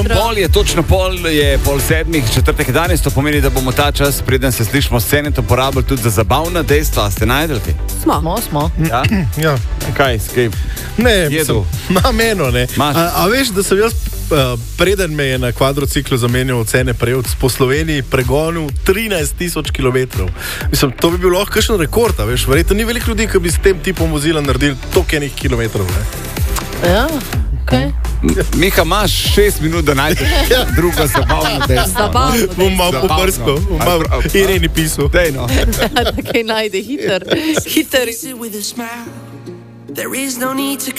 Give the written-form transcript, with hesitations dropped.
Pol je pol sedmih, četrtek je danes, to pomeni, da bomo ta čas, preden se slišimo s Cenetom, porabili tudi za zabavna dejstva. Ste najdeli kaj? Smo. Ja? Ja. Kaj, Ne, jedu? Meno, ne. A veš, da sem jaz, preden me je na kvadrociklu zamenjal Cene Prevc, po Sloveniji pregonil 13.000 km. Mislim, to bi bil lahko kakšen rekord, a veš, verjetno ni veliko ljudi, ki bi s tem tipom vozila naredili toliko enih kilometrov, ne. Ja, okej. Miha, imaš 6 minut, da najdeš drugo zabavno dejstvo. Zabavno. Bom malo pobrskal, bom malo Ireni pisal. Dej, no. Takaj najde hiter. There is no need to